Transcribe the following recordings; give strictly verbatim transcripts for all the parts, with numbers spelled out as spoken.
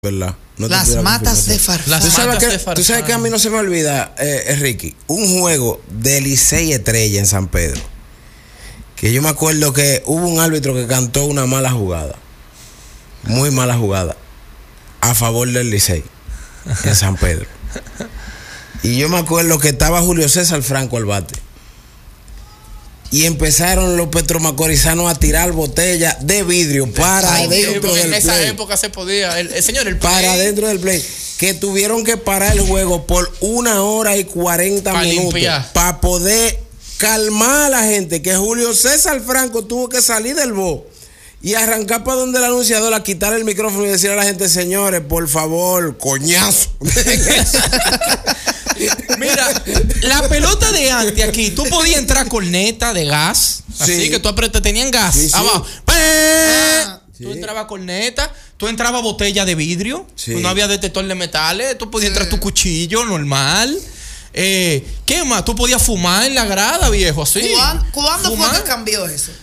¿Verdad? No Las matas de Farfán. ¿Tú sabes, que, tú sabes que a mí no se me olvida, eh, Ricky, un juego de Licey Estrella en San Pedro. Que yo me acuerdo que hubo un árbitro que cantó una mala jugada. Muy mala jugada. A favor del Licey. En San Pedro. Y yo me acuerdo que estaba Julio César Franco al bate. Y empezaron los petromacorizanos a tirar botellas de vidrio para Ay, dentro sí, del en esa play. época se podía. El, el señor, el para play, dentro del play. Que tuvieron que parar el juego por una hora y cuarenta Pa' minutos limpiar. para poder calmar a la gente. Que Julio César Franco tuvo que salir del bo y arrancar para donde el anunciador a quitar el micrófono y decir a la gente: señores, por favor, coñazo. Mira, la pelota de antes aquí, tú podías entrar corneta de gas, así Sí. que tú apretas, tenían gas Sí, sí. abajo. Ah, Tú sí. entrabas corneta, tú entrabas botella de vidrio, Sí. no había detector de metales, tú podías entrar tu cuchillo normal. Eh, ¿Qué más? Tú podías fumar en la grada, viejo, así. ¿Cuándo, ¿cuándo fue Fumar. que cambió eso?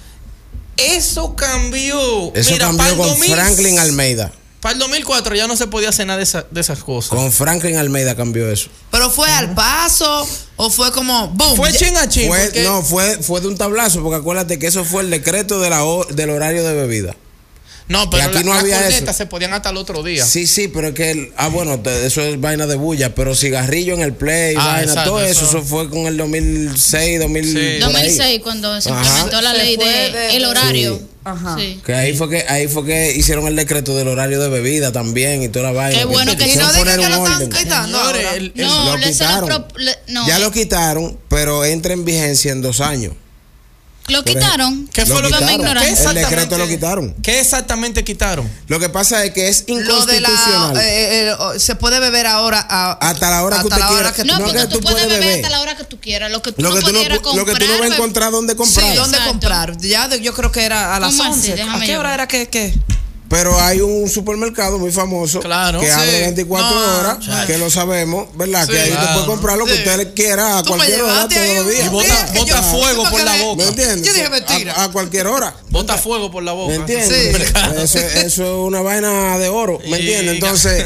Eso cambió. Eso Mira, cambió para el con dos mil Franklin Almeida. Para el dos mil cuatro ya no se podía hacer nada de, esa- de esas cosas. Con Franklin Almeida cambió eso. ¿Pero fue al paso o fue como boom? Fue Ya- chin a chin. Fue, porque- no, fue, fue de un tablazo, porque acuérdate que eso fue el decreto de la hor- del horario de bebida. No, pero Y aquí la- no las había cornetas eso. se podían hasta el otro día. Sí, sí, pero es que, el- ah, bueno, te- eso es vaina de bulla, pero cigarrillo en el play, Ah, vaina, exacto, todo eso, eso. eso fue con el dos mil seis, dos mil, Sí. por ahí. dos mil seis cuando se Ajá. implementó la Se ley fue de, de- el horario. Sí. Ajá. Sí. Que ahí fue que ahí fue que hicieron el decreto del horario de bebida también y toda la vaina. Qué bueno que Y quisieron no digan poner que un lo están orden. quitando Señores, ahora. el- el- No, Lo le- se lo quitaron. pro- le- no. Ya lo quitaron, pero entra en vigencia en dos años. Lo Por quitaron. ¿Qué fue lo que Fue mi quitaron. ignorancia. El Exactamente. decreto lo quitaron. ¿Qué exactamente quitaron? Lo que pasa es que es Lo de inconstitucional. la. eh, eh, se puede beber ahora. a- Hasta la hora que hasta usted la hora quiera. que No, tú No, porque que tú, tú puedes puedes beber beber. hasta la hora que tú quieras. Lo que tú Lo no que, tú no, pudieras pu- lo que comprar. tú no vas a be- encontrar dónde Sí, comprar. ¿dónde Exacto. comprar? Ya de- yo creo que era a las ¿Cómo así? once. ¿A Déjame qué yo hora ver. era que, que? Pero hay un supermercado muy famoso Claro. que Sí. abre veinticuatro No, horas, chacho. que lo sabemos, ¿verdad? Sí. que ahí usted Claro. puede comprar lo que Sí. usted quiera a Tú me cualquier hora, llevaste todos ahí los un días. Y bota- día que bota yo- fuego yo por la porque boca. ¿Me entiendes? Yo dije mentira. A, a cualquier hora. Bota fuego por la boca. ¿Me entiendes? Sí. Eso, eso es una vaina de oro, ¿me Y- entiendes? Entonces,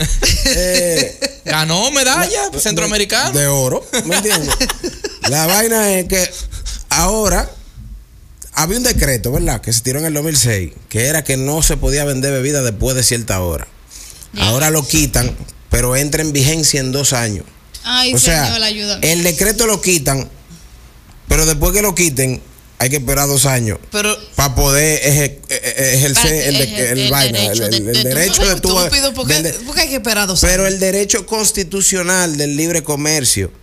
eh, Ganó medalla centroamericana. de oro, ¿me entiendes? La vaina es que ahora había un decreto, ¿verdad? Que se tiró en el dos mil seis, que era que no se podía vender bebida después de cierta hora. Ya. Ahora lo quitan, pero entra en vigencia en dos años. Ay, O sea, Señor, ayúdame. el decreto lo quitan, pero después que lo quiten, hay que esperar dos años Pero. para poder eje- e- ejercer Para el, de- ejer- el el vaina, derecho el, de- el- el de tu- derecho de tu Estúpido, ¿por qué, del de- por qué hay que esperar dos pero años? el derecho constitucional del libre comercio,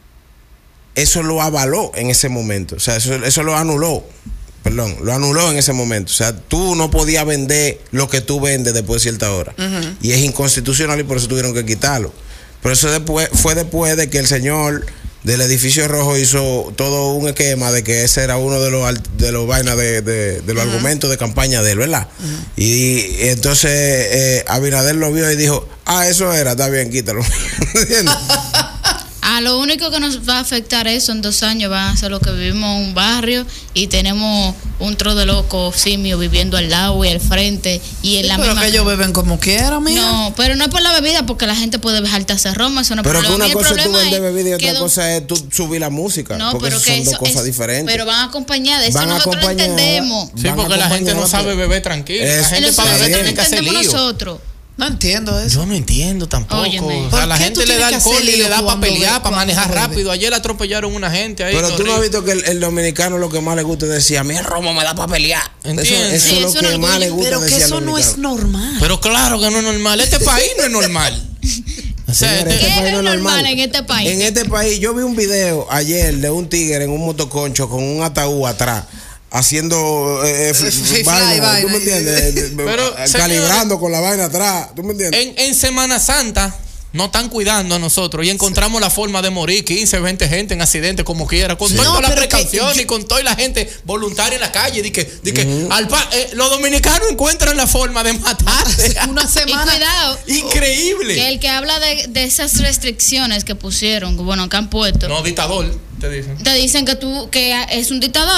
eso lo avaló en ese momento. O sea, eso, eso lo anuló. Perdón, lo anuló en ese momento. O sea, tú no podías vender lo que tú vendes después de cierta hora. Ujú. Y es inconstitucional y por eso tuvieron que quitarlo. Pero eso después, fue después de que el señor del edificio rojo hizo todo un esquema de que ese era uno de los al- de los vainas de, de, de los Ujú. argumentos de campaña de él, ¿verdad? y, y entonces eh, Abinader lo vio y dijo: ah, eso era, está bien, quítalo. ¿Entiendes? A lo único que nos va a afectar eso en dos años va a ser lo que vivimos en un barrio y tenemos un tro de loco simio viviendo al lado y al frente y en Sí, la pero misma. que ellos beben como quieran, mira. No, pero no es por la bebida, porque la gente puede dejarte hacer Roma, eso no es Pero que problema. una A mí el cosa es tú problema vender es bebida y que otra don- cosa es tú subir la música. No, porque pero eso que son eso dos cosas es- diferentes. Pero van acompañadas, eso Van nosotros lo acompañadas. entendemos. Sí, Van porque la gente no acompañados, sabe pero- beber tranquilo. Es- La gente Eso para es lo beber que tiene que hacer entendemos lío. nosotros. No entiendo eso. Yo no entiendo tampoco. Óyeme. O ¿Por sea, la qué gente tú le da tienes que alcohol hacer y le lío da para cuando pelear, bebe- para cuando manejar bebe? rápido. Ayer atropellaron una gente ahí. Pero tú no has horrible. visto que el, el dominicano lo que más le gusta es decir: a mí el romo me da para pelear. Eso, Entiendo. eso Sí, es lo eso que no más orgullo. le gusta Pero que decir al eso no es dominicano. normal. Pero claro que no es normal. Este país no es normal. O sea, Señores, este- ¿Qué país es no normal en este país? En este país, yo vi un video ayer de un tigre en un motoconcho con un ataúd atrás, haciendo eh, Fly, fl- vaina, ¿tú me vaina. entiendes? De- de- Pero, calibrando con la vaina atrás, ¿tú me entiendes? en, en Semana Santa nos están cuidando a nosotros y encontramos la forma de morir quince, veinte gente en accidentes como quiera, con Sí. toda No, la pero que precaución yo- y con toda la gente voluntaria en la calle. Di que, di que al pa- eh, los dominicanos encuentran la forma de matarse. Una Y semana. cuidado, Increíble. que el que habla de, de esas restricciones que pusieron, bueno, que han puesto, No, dictador, te dicen. te dicen que tú que es un dictador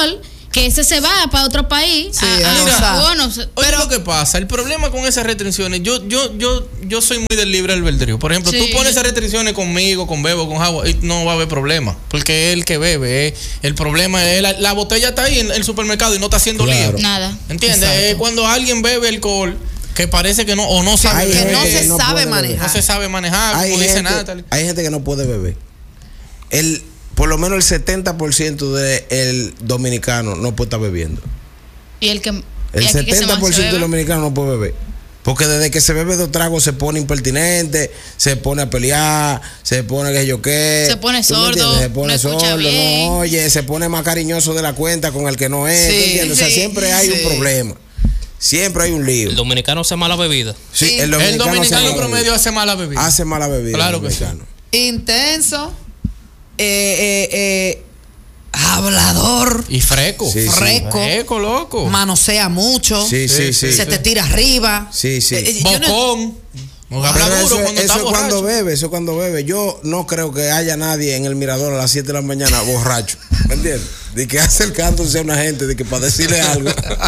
que ese se va para otro país. Sí, a, a- mira, a- bueno, Oye, lo que pasa, el problema con esas restricciones, yo yo yo yo soy muy del libre albedrío. Por ejemplo, Sí. tú pones esas restricciones conmigo, con Bebo, con Jagua, y no va a haber problema, porque es el que bebe, eh. El problema es la, la botella está ahí en el supermercado y no está haciendo Claro. lío. nada. ¿Entiendes? Exacto. Es cuando alguien bebe alcohol que parece que no o no sabe Hay que beber, no gente se no sabe puede beber. manejar. no se sabe manejar, Hay como dice gente, Natalie. hay gente que no puede beber. El, por lo menos el setenta por ciento del dominicano no puede estar bebiendo. Y el que. El y aquí que se setenta por ciento bebe. del dominicano no puede beber. Porque desde que se bebe dos tragos se pone impertinente, se pone a pelear, se pone que yo qué. Se pone ¿tú me sordo, entiendes? Se pone no escucha sordo, bien. no oye, se pone más cariñoso de la cuenta con el que no es. ¿tú Sí, entiendes? O sea, sí, siempre hay sí. un problema. Siempre hay un lío. El dominicano hace mala bebida. Sí, Sí. el El dominicano, dominicano hace mala promedio bebida. hace mala bebida. hace mala bebida. Claro el que sí. dominicano. Intenso. Eh, eh, eh, hablador. Y freco. Sí, sí. Freco. Freco, loco. Manosea mucho. Sí, sí, sí. Se te tira arriba. Sí, sí. Eh, eh, yo no- Bocón. No habla Pero duro eso, cuando eso está es cuando borracho. bebe, eso es cuando bebe. Yo no creo que haya nadie en el mirador a las siete de la mañana borracho. ¿Me entiendes? De que acercándose a una gente, de que para decirle algo.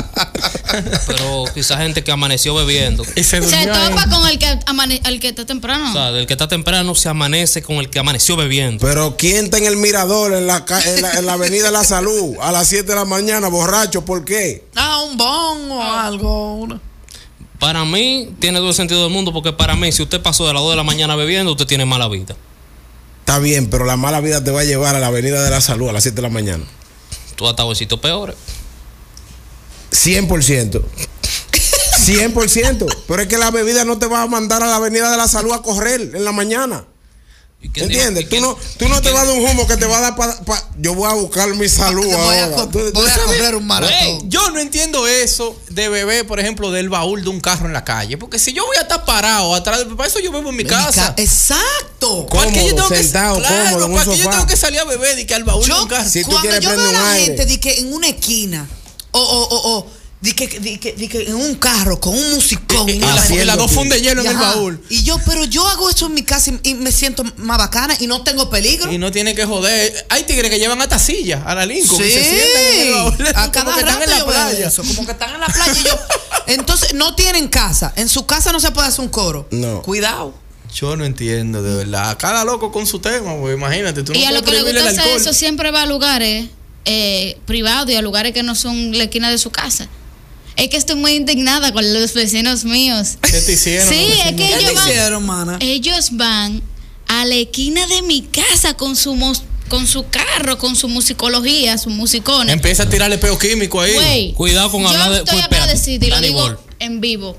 Pero quizás gente que amaneció bebiendo. Y se Se durmió ahí. topa con el que, amane- el que está temprano. O sea, el que está temprano se amanece con el que amaneció bebiendo. Pero ¿quién está en el mirador, en la, ca- en la, en la avenida de la Salud, a las siete de la mañana borracho? ¿Por qué? Ah, un bon o algo. una- Para mí, tiene todo el sentido del mundo, porque para mí, si usted pasó de las dos de la mañana bebiendo, usted tiene mala vida. Está bien, pero la mala vida te va a llevar a la avenida de la Salud a las siete de la mañana. Tú hasta huesitos peores. cien por ciento. cien por ciento. Pero es que la bebida no te va a mandar a la avenida de la Salud a correr en la mañana. ¿Y quién dijo- ¿Entiendes? y Tú quién- no, tú no te vas a dar un humo que te va a dar para... Pa, yo voy a buscar mi salud Voy a, ahora. co- Tú- tú voy a sabes- correr un Ey, maratón. yo no entiendo eso de beber, por ejemplo, del baúl de un carro en la calle. Porque si yo voy a estar parado atrás, de- para eso yo bebo en mi En mi casa. ca- Exacto. ¿Cómo? ¿Para qué yo Cómodo, tengo que, sentado, claro, cómodo, en un ¿para qué yo sofá? tengo que salir a beber y que al baúl de Yo, un carro? Si tú cuando quieres yo veo a prender un la aire. gente di que en una esquina o, o, o, o di que, di que, di que en un carro con un musicón Y, y y la- una- y las dos Haciendo fundas de hielo y en el ajá. baúl. Y yo, pero yo hago eso en mi casa y, y me siento más bacana y no tengo peligro. Y no tiene que joder. Hay tigres que llevan hasta sillas a la Lincoln. Sí, Y se sientan en el baúl. a como cada que están rato en la yo veo playa. eso, como que están en la playa y yo. Entonces, no tienen casa. En su casa no se puede hacer un coro. No. Cuidado. Yo no entiendo, de verdad. Cada loco con su tema, pues imagínate. Tú no y a puedes lo que le prohibirle gusta el hacer alcohol. eso siempre va a lugares eh, privados y a lugares que no son la esquina de su casa. Es que estoy muy indignada con los vecinos míos. ¿Qué te hicieron? Sí, los es vecinos? que ¿Qué te ellos van, hicieron, mana? ellos van a la esquina de mi casa con su mos- con su carro, con su musicología, sus musicones. Empieza a tirarle peo químico ahí. Güey, Cuidado con yo hablar de- estoy pues, espérate, agradecida y lo Danny digo Ball. en vivo.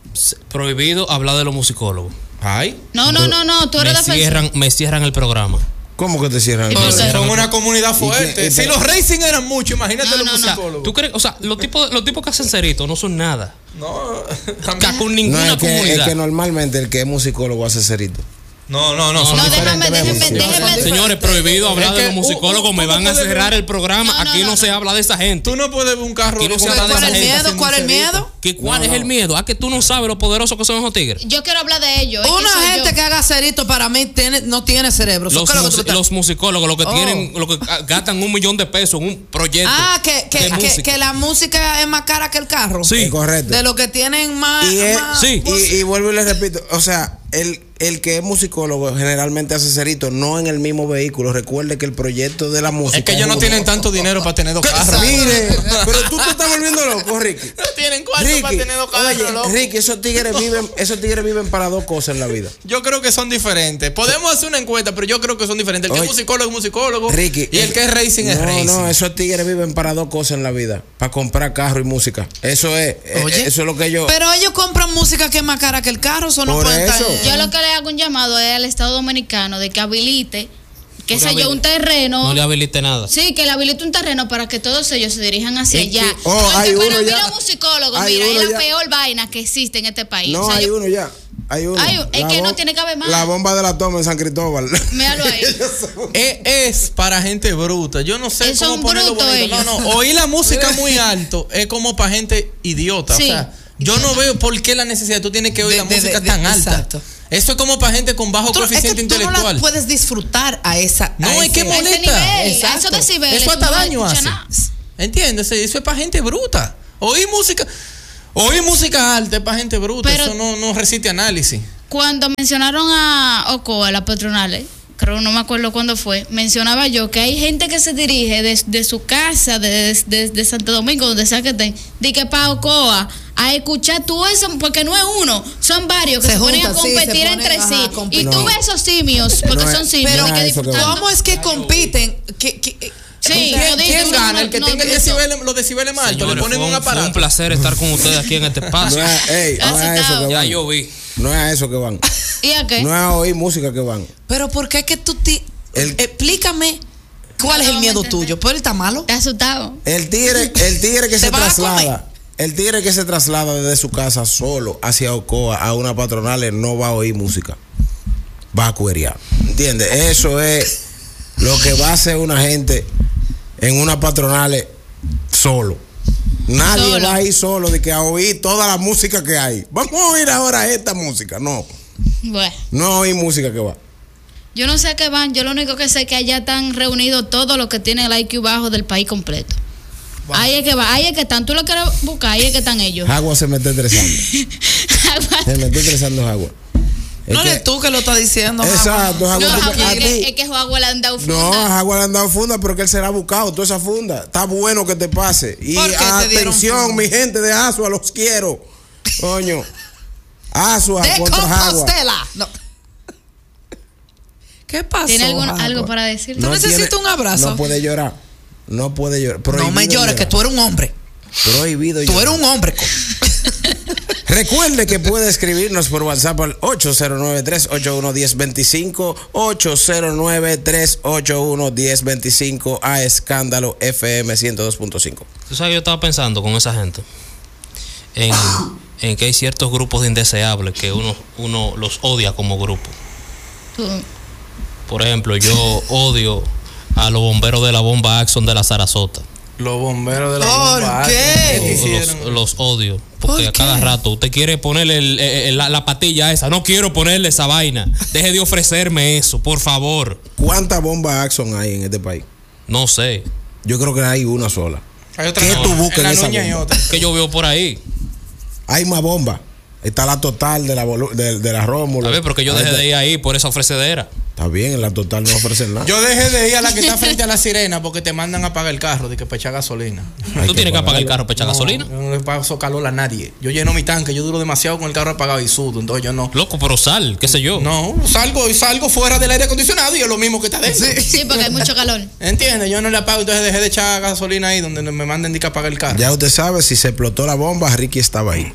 Prohibido hablar de los musicólogos. Ay. No, no, no, no, tú eres Me defensor. cierran, me cierran el programa. ¿Cómo que te cierran? Y el por programa? Son una comunidad fuerte. ¿Y qué? Si los racing eran muchos, imagínate No, los no, no. musicólogos. ¿Tú crees? O sea, los tipos, los tipos que hacen cerito no son nada. No, O sea, también. con No, ninguna es que, es comunidad. que normalmente el que es musicólogo hace cerito. No, no, no. Son No, diferentes, déjame, Bebo. déjame, Sí. déjame. Señores, prohibido hablar Es que de los u- musicólogos. u- Me tú no van a puedes cerrar ver- el programa. No, no, Aquí no, no, se no. habla de esa gente. Tú no puedes ver un carro Aquí no se con habla de tanta esa ¿Cuál es el gente miedo? haciendo ¿Cuál es el un cerito. miedo? ¿Qué, ¿Cuál No, es el no. miedo? ¿A que tú no sabes lo poderosos que son esos tigres? Yo quiero hablar de ellos. es que Una soy gente yo. que haga cerito para mí tiene, no tiene cerebro. Eso Los, es lo que mus- tú estás- los musicólogos, los que Oh. tienen, los que gastan un millón de pesos en un proyecto. Ah, que, que, de que, música. que la música es más cara que el carro. Sí. Es correcto. De lo que tienen más. Y, es- más- Sí. y, y vuelvo y les repito, o sea, el, el que es musicólogo generalmente hace cerito, no en el mismo vehículo. Recuerde que el proyecto de la música. Es que ellos no un- tienen tanto dinero para tener dos ¿Qué? carros. Mire, pero tú te estás volviendo loco, Ricky. No tienen cuarto para Ricky, tener dos carros, oye, loco. Ricky, esos tigres viven, esos tigres viven para dos cosas en la vida. Yo creo que son diferentes. Podemos hacer una encuesta, pero yo creo que son diferentes. El que Oye, es musicólogo es musicólogo. Ricky. y el que es racing es no, racing. No, esos tigres viven para dos cosas en la vida. Para comprar carro y música. Eso es, eh, Oye, eso es lo que yo... Pero ellos compran música que es más cara que el carro. Eso no Por puede estar- eso. Yo lo que le hago un llamado es al Estado Dominicano de que habilite, qué No sé le yo, un habili- terreno. No le habilite nada. Sí, que le habilite un terreno para que todos ellos se dirijan hacia Y- allá. y- oh, Porque hay para uno mí ya. los musicólogos, Hay mira, uno es la ya. peor vaina que existe en este país. No, O sea, hay yo- uno ya. Hay uno. Hay un- es La que no bom- tiene que haber más. La bomba de la toma en San Cristóbal. Míralo ahí. Es, es para gente bruta. Yo no sé Eh, cómo son ponerlo brutos bonito. No, ellos. no. Oír la música muy alto es como para gente idiota. Sí. O sea, yo no veo por qué la necesidad. Tú tienes que oír De- la de- música de- tan de- alta. exacto. Eso es como para gente con bajo Tú- es que coeficiente tú no intelectual. la puedes disfrutar a esa. No, a es que ese- molesta. A ese nivel, a Exacto. esos decibeles. Eso hasta uno no daño escucha hace. nada. ¿Entiendes? Eso es para gente bruta. Oír música, oír música alta es para gente bruta. Pero- Eso no, no resiste análisis. Cuando mencionaron a Ocoa, las patronales, creo, no me acuerdo cuándo fue, mencionaba yo que hay gente que se dirige de, de su casa, de, de, de Santo Domingo, donde sea que estén, de que para Ocoa, a escuchar todo eso, porque no es uno, son varios que Se se, ponen a juntan, sí, se competir ponen, entre ajá, sí. a competir. Y tú No. ves esos simios, porque No es- son simios, pero y que no es eso que disfrutando. ¿Cómo es que compiten? ¿Qué, qué, Sí, ¿Quién, yo digo, quién no, gana? El que no, tenga el eso. decibel, los decibeles más altos. Le Señores, ponen fue un un, fue un aparato. placer estar con ustedes aquí en este No espacio. es, ey, no es a eso que Ya van. yo vi. No es a eso que van. ¿Y a qué? No es a oír música que van. Pero ¿por qué es que tú ti- El- explícame cuál No es el vamos a miedo entender. tuyo? ¿Pero él está malo? ¿Estás asustado? El tigre, el tigre que ¿Se se va a comer? traslada, el tigre que se traslada desde su casa solo hacia Ocoa a una patronal no va a oír música. Va a cuerear. ¿Entiendes? Eso es lo que va a hacer una gente en una patronal solo. Nadie Solo. va a ir solo de que a oír toda la música que hay. Vamos a oír ahora esta música. No, Bueno. no a oír música que va. Yo no sé a qué van, yo lo único que sé es que allá están reunidos todos los que tienen el I Q bajo del país completo. Ahí es que va, ahí es que están, tú lo quieres buscar, ahí es que están ellos. Agua se me está estresando. Se me está estresando Agua. Es No que- eres tú que lo estás diciendo. Exacto, mamá. Agua, No, porque Javier, a es que- ti- es que Juan le han dado funda. No, a Jaguar le han dado funda, pero que él será buscado, toda esa funda. Está bueno que te pase. Y ¿Por qué te dieron atención, funda? mi gente de Asua, los quiero. Coño. Asua De contra Jaguar. Compostela. No. ¿Qué pasó? ¿Tiene algún- Jaguar? algo para decir? ¿Tú necesitas un abrazo? No puede llorar. No puede llorar. No Prohibido me llores, que llorar. tú eres un hombre. Prohibido Tú llorar. eres un hombre. co- Recuerde que puede escribirnos por WhatsApp al ocho cero nueve, tres ocho uno, uno cero dos cinco, ocho cero nueve, tres ocho uno, uno cero dos cinco a Escándalo F M ciento dos punto cinco. Tú sabes, yo estaba pensando con esa gente en, en que hay ciertos grupos de indeseables que uno, uno los odia como grupo. Tú- Por ejemplo, yo odio a los bomberos de la bomba Axon de la Sarasota. Los bomberos de la ¿Por bomba. qué? ¿Qué Los, hicieron? los odio. Porque ¿Por a cada qué? rato usted quiere ponerle el- el- la, la patilla esa. No quiero ponerle esa vaina. Deje de ofrecerme eso, por favor. ¿Cuántas bombas Axon hay en este país? No sé. Yo creo que hay una sola. Hay otra ¿Qué no, tú buscas en la en esa Nuña hay bomba? otra. Que yo veo por ahí. Hay más bombas. Está la total de la, Bolu- de, de la Rómulo. A ver, pero que yo Ahí dejé está- de ir ahí por esa ofrecedera. Está bien, en la total no ofrecen nada. Yo dejé de ir a la que está frente a la sirena porque te mandan a pagar el carro de que para echar gasolina. Hay Tú tienes que apagar el pagarlo. carro para echar No, gasolina. Yo no le paso calor a nadie. Yo lleno mi tanque, yo duro demasiado con el carro apagado y sudo, entonces yo no. Loco, pero sal, qué sé yo. No, salgo y salgo fuera del aire acondicionado y es lo mismo que está dentro. Sí, porque hay mucho calor. ¿Entiendes? Yo no le apago, entonces dejé de echar gasolina ahí donde me manden de que apagar el carro. Ya usted sabe, si se explotó la bomba, Ricky estaba ahí.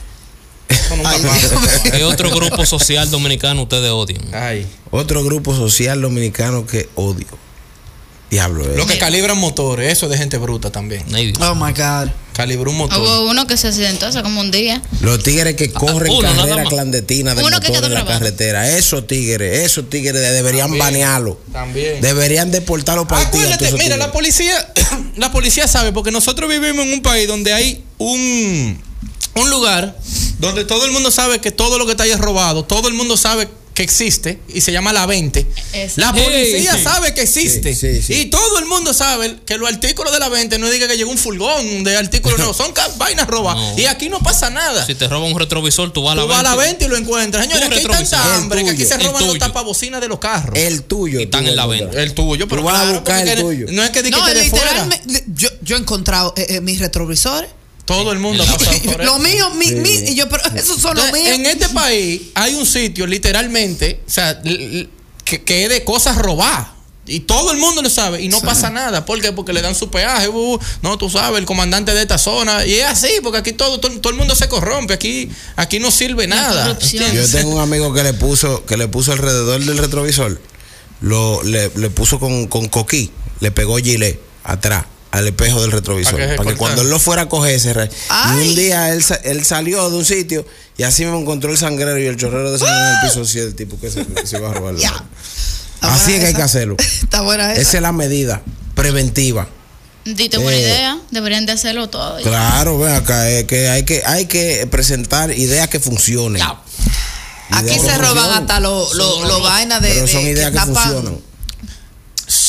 Eso nunca Ay, pasa. Dios mío. ¿Qué otro grupo social dominicano ustedes odian? Ay. Otro grupo social dominicano que odio. Diablo, eh. Lo que calibran motores, eso es de gente bruta también. Ay, Dios. Oh my God. Calibró un motor. Hubo uno que se accidentó hace como un día. Los tigres que corren uno, nada carreras más. clandestinas de Uno que motor quedó en la grabado. carretera. Esos tigres, esos tigres de- deberían También. banearlo. También. Deberían deportarlos para Haití. a Acuérdate, todos esos mira, tigres. la policía, la policía sabe, porque nosotros vivimos en un país donde hay un, un lugar donde todo el mundo sabe que todo lo que está ahí es robado, todo el mundo sabe que existe y se llama la veinte. Es- La policía Sí, sí. sabe que existe Sí, sí, sí. y todo el mundo sabe que los artículos de la veinte no diga que llegó un furgón de artículos, no, son ca- vainas robadas No. y aquí no pasa nada. Si te roban un retrovisor, tú vas a la Tú vas a la veinte. veinte y lo encuentras. Señores, Un aquí hay retrovisor. tanta El hambre que aquí tuyo. se El roban los tuyo. tapabocinas de los carros. El tuyo. Y están tú en la vas a venta. encontrar. El tuyo, pero Tú vas a claro, buscar porque el que- tuyo. no es que di que No, te de fuera. literalmente, yo, yo he encontrado eh, eh, mis retrovisores. Todo el mundo ha pasado por Lo eso. mío, mi, Sí. mi, y yo, pero esos son los Entonces, míos. en este país hay un sitio literalmente, o sea, l- l- que, que es de cosas robadas. Y todo el mundo lo sabe y no pasa nada. ¿Por qué? Porque le dan su peaje. uh, no, tú sabes, el comandante de esta zona. Y es así, porque aquí todo, todo, todo el mundo se corrompe. Aquí, aquí no sirve La nada. corrupción. ¿entiendes? Yo tengo un amigo que le puso, que le puso alrededor del retrovisor, lo, le, le puso con, con coquí, le pegó gilet atrás al espejo del retrovisor. Para que se Para que cortara. cuando él lo fuera a coger, se re- Ay. y un día él, sa- él salió de un sitio y así me encontró el sangrero y el chorrero de sangre en el piso. Sí, el tipo que se, que se iba a robar. la Ya. vaina. Está Así buena es que hay esa. que hacerlo. Está buena esa. Esa es la medida preventiva. Dite buena Eh. idea, deberían de hacerlo todo. Claro, ven acá, es que hay que hay que presentar ideas que funcionen. Ya. Aquí Ideas que se roban funcionen. hasta los lo, lo vainas de, Pero de son ideas que tapan- funcionan.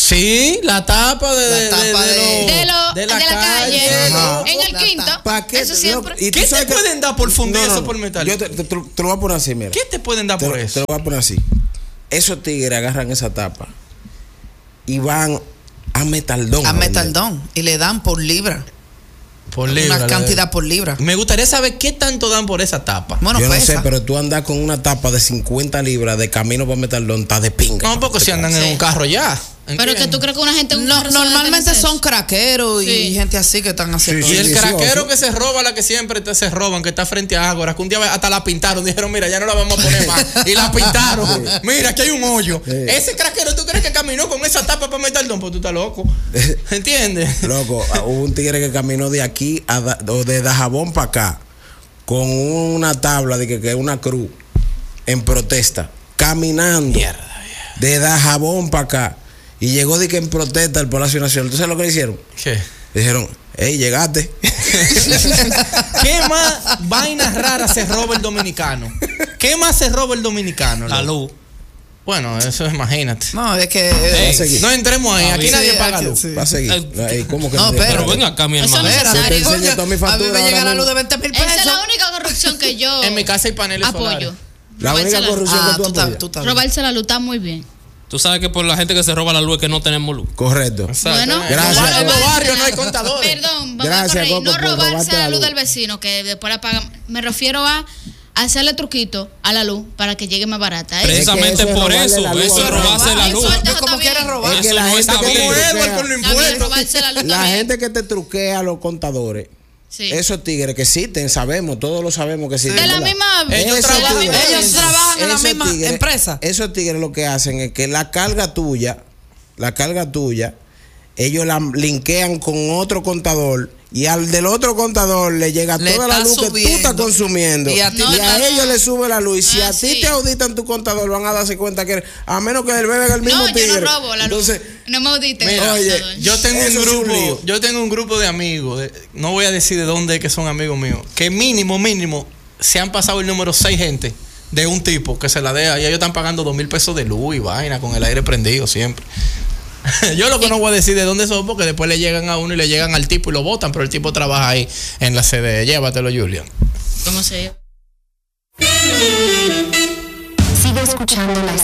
Sí, la tapa de, La de, tapa de, de- de, De, lo, de, la, calle, Ajá. en el La quinto. tapa. ¿Pa' qué? Eso siempre. Y tú ¿Qué sabes te que- pueden dar por fundir No, no, eso no. por metal? Yo te, te- te lo voy a poner así, mira. ¿Qué te pueden dar Te, por lo- eso? te lo voy a poner así. Esos tigres agarran esa tapa y van a Metaldón. A vender. Metaldón. Y le dan por libra. Por libra, Una la cantidad de- por libra. Me gustaría saber qué tanto dan por esa tapa. Bueno, Yo no pesa. sé, pero tú andas con una tapa de cincuenta libras de camino para Metaldón, está de pinga. No, porque si andan en Sí. un carro ya. Pero que ¿entiendes? tú crees que una gente en un No, carro se va a normalmente detener son eso. craqueros y Sí. gente así que están haciendo Sí, Y eso. el delicioso. craquero que se roba, la que siempre te se roban, que está frente a Ágora, que un día hasta la pintaron, dijeron, mira, ya no la vamos a poner más. Y la pintaron. Mira, aquí hay un hoyo. Sí. Ese craquero, ¿tú crees que caminó con esa tapa para meter el don? Pues tú estás loco. ¿Entiendes? Loco, hubo un tigre que caminó de aquí a Da- o de Dajabón para acá con una tabla de que, que es una cruz en protesta, caminando de Dajabón para acá. Y llegó de que en protesta al Palacio Nacional. ¿Tú sabes lo que le hicieron? ¿Qué? Le dijeron, hey, llegaste. ¿Qué más vainas raras se roba el dominicano? ¿Qué más se roba el dominicano? La loco? luz. Bueno, eso imagínate. No, es que. Ey, eh, seguir. No entremos ahí, A aquí mí- nadie sí, paga aquí- luz. sí. Va a seguir. Eh, Ey, ¿cómo que no, no? espérate. Pero ven acá, mi Eso hermano. no es espérate, Te enseño coño, toda mi a mí factura me llega ahora la luz mismo. de veinte mil Esa es pesos. la única corrupción que yo En mi casa hay paneles apoyo. solares. La Robarse única la- corrupción Ah, que tú tú estás, apoyas. tú estás bien. Robarse la luz está muy bien. Tú sabes que por la gente que se roba la luz es que no tenemos luz. Correcto. Exacto. Bueno, Gracias. no En los robarse barrios no hay la- contadores. Perdón, vamos Gracias, a corregir. Coco, No por robarse robarte la la luz luz. del vecino, que después la pagan. Me refiero a hacerle truquito a la luz para que llegue más barata. ¿eh? Precisamente eso es por robarle eso, la luz eso a es la robarse gente. la Eso luz. es- Que está como bien. quiere robar. Es que Eso la no gente está que bien. te Como Edward truquea- con los Está bien, impuestos. robarse la luz La también. gente que te truquea a los contadores, Sí. esos tigres que existen, sabemos, todos lo sabemos que existen. De la ¿verdad? misma. Ellos Esos trabajan- tigres- Ellos trabajan en la esos misma tigres- empresa. Esos tigres lo que hacen es que la carga tuya, la carga tuya, ellos la linkean con otro contador y al del otro contador le llega Le toda la está luz que tú subiendo. estás consumiendo. Y Y a a, ti No, no, no. ellos le sube la luz. Y si Ah, a ti sí. te auditan tu contador, van a darse cuenta que a menos que el bebé es el mismo No, yo tigre. no robo la luz. Entonces, No me auditen. Mira, Oye, yo tengo eso un es un grupo, lío. yo tengo un grupo de amigos, de- no voy a decir de dónde es que son amigos míos, que mínimo, mínimo, se han pasado el número seis gente de un tipo que se la deja y ellos están pagando dos mil pesos de luz y vaina con el aire prendido siempre. Yo lo que no voy a decir de dónde son porque después le llegan a uno y le llegan al tipo y lo votan, pero el tipo trabaja ahí en la C D E. Llévatelo, Julian. ¿Cómo se llama? Sigue escuchando la